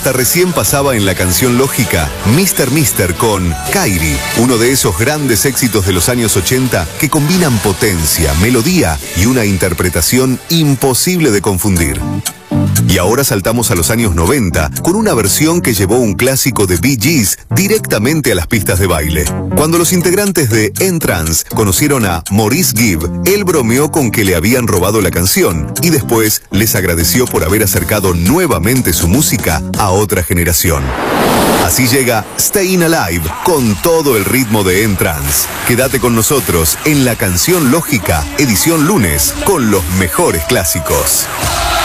hasta recién pasaba en la canción lógica Mr. Mister con Kairi, uno de esos grandes éxitos de los años 80 que combinan potencia, melodía y una interpretación imposible de confundir. Y ahora saltamos a los años 90 con una versión que llevó un clásico de Bee Gees directamente a las pistas de baile. Cuando los integrantes de N-Trance conocieron a Maurice Gibb, él bromeó con que le habían robado la canción y después les agradeció por haber acercado nuevamente su música a otra generación. Así llega Stayin' Alive con todo el ritmo de N-Trance. Quédate con nosotros en La Canción Lógica, edición lunes, con los mejores clásicos.